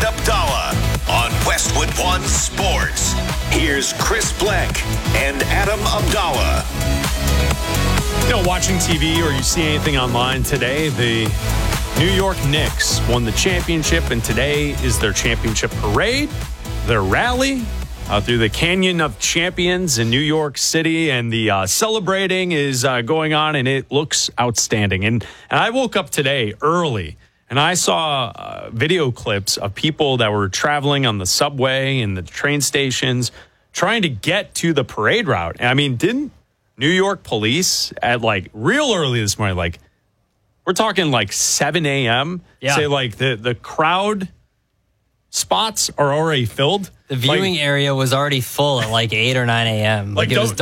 Abdallah on Westwood One Sports. Here's Chris Blank and Adam Abdallah. Watching TV or you see anything online today, the New York Knicks won the championship, and today is their championship parade, their rally through the Canyon of Champions in New York City, and the celebrating is going on, and it looks outstanding. And I woke up today early, and I saw video clips of people that were traveling on the subway and the train stations trying to get to the parade route. And I mean, didn't New York police at real early this morning, we're talking 7 a.m., say the crowd spots are already filled? The viewing area was already full at 8 or 9 a.m. It was